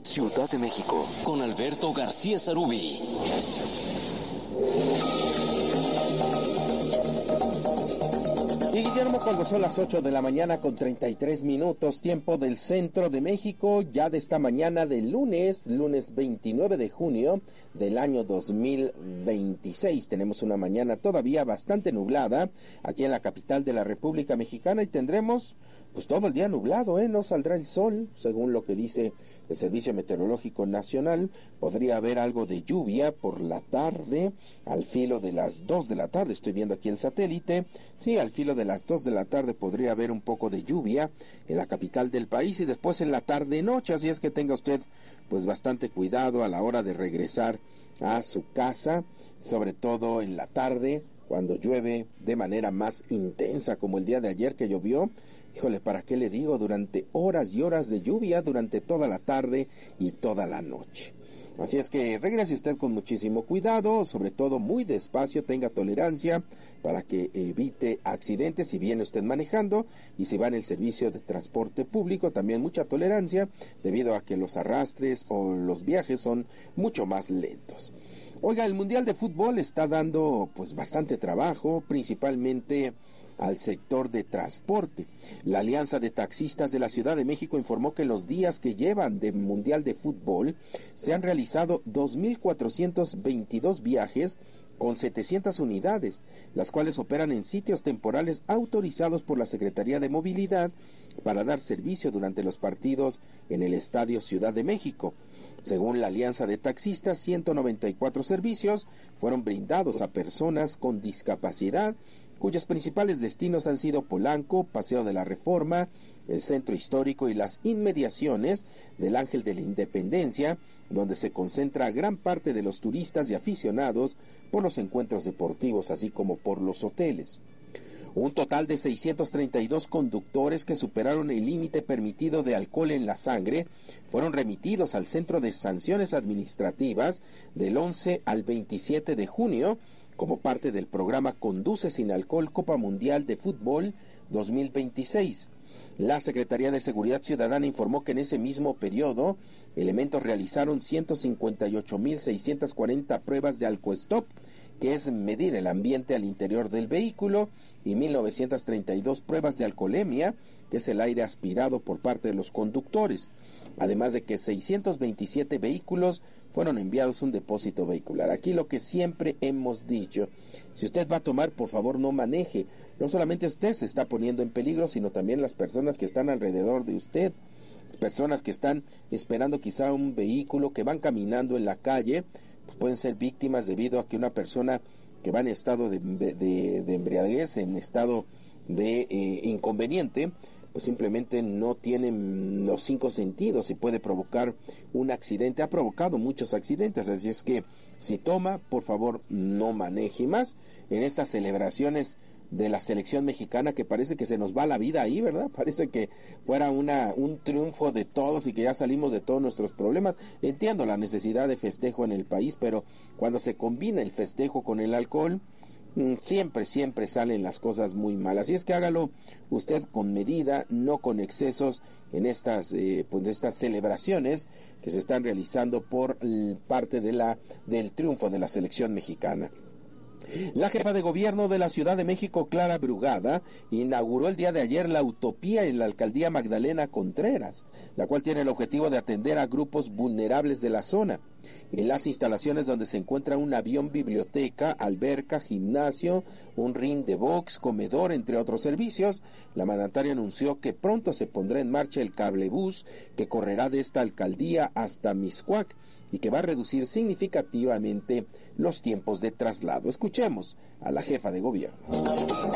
Ciudad de México, con Alberto García Sarubí. Y Guillermo, cuando son las 8 de la mañana con 33 minutos, tiempo del centro de México, ya de esta mañana del lunes 29 de junio del año 2026. Tenemos una mañana todavía bastante nublada aquí en la capital de la República Mexicana y tendremos pues todo el día nublado, no saldrá el sol, según lo que dice el Servicio Meteorológico Nacional. Podría haber algo de lluvia por la tarde, al filo de las 2 de la tarde, estoy viendo aquí el satélite, sí, al filo de las 2 de la tarde podría haber un poco de lluvia en la capital del país y después en la tarde-noche, así es que tenga usted pues bastante cuidado a la hora de regresar a su casa, sobre todo en la tarde, cuando llueve de manera más intensa, como el día de ayer que llovió. Híjole, ¿para qué le digo? Durante horas y horas de lluvia, durante toda la tarde y toda la noche. Así es que regrese usted con muchísimo cuidado, sobre todo muy despacio, tenga tolerancia para que evite accidentes si viene usted manejando, y si va en el servicio de transporte público también mucha tolerancia, debido a que los arrastres o los viajes son mucho más lentos. Oiga, el Mundial de Fútbol está dando pues bastante trabajo, principalmente al sector de transporte. La Alianza de Taxistas de la Ciudad de México informó que en los días que llevan de Mundial de Fútbol se han realizado 2,422 viajes con 700 unidades, las cuales operan en sitios temporales autorizados por la Secretaría de Movilidad para dar servicio durante los partidos en el Estadio Ciudad de México. Según la Alianza de Taxistas, 194 servicios fueron brindados a personas con discapacidad, cuyos principales destinos han sido Polanco, Paseo de la Reforma, el Centro Histórico y las inmediaciones del Ángel de la Independencia, donde se concentra gran parte de los turistas y aficionados por los encuentros deportivos, así como por los hoteles. Un total de 632 conductores que superaron el límite permitido de alcohol en la sangre fueron remitidos al Centro de Sanciones Administrativas del 11 al 27 de junio, como parte del programa Conduce sin Alcohol Copa Mundial de Fútbol 2026. La Secretaría de Seguridad Ciudadana informó que en ese mismo periodo, elementos realizaron 158,640 pruebas de alcoestop, que es medir el ambiente al interior del vehículo, y 1,932 pruebas de alcoholemia, que es el aire aspirado por parte de los conductores, además de que 627 vehículos fueron enviados a un depósito vehicular. Aquí lo que siempre hemos dicho: si usted va a tomar, por favor no maneje. No solamente usted se está poniendo en peligro, sino también las personas que están alrededor de usted, personas que están esperando quizá un vehículo, que van caminando en la calle, pues pueden ser víctimas debido a que una persona que va en estado de embriaguez, en estado de inconveniente, pues simplemente no tienen los 5 sentidos y puede provocar un accidente. Ha provocado muchos accidentes, así es que si toma, por favor no maneje. Más en estas celebraciones de la selección mexicana, que parece que se nos va la vida ahí, ¿verdad? Parece que fuera un triunfo de todos y que ya salimos de todos nuestros problemas. Entiendo la necesidad de festejo en el país, pero cuando se combina el festejo con el alcohol, siempre salen las cosas muy mal. Así es que hágalo usted con medida, no con excesos en estas celebraciones que se están realizando por parte del triunfo de la selección mexicana. La jefa de gobierno de la Ciudad de México, Clara Brugada, inauguró el día de ayer la Utopía en la alcaldía Magdalena Contreras, la cual tiene el objetivo de atender a grupos vulnerables de la zona. En las instalaciones, donde se encuentra un avión biblioteca, alberca, gimnasio, un ring de box, comedor, entre otros servicios, la mandataria anunció que pronto se pondrá en marcha el cablebús que correrá de esta alcaldía hasta Mixcoac y que va a reducir significativamente los tiempos de traslado. Escuchemos a la jefa de gobierno.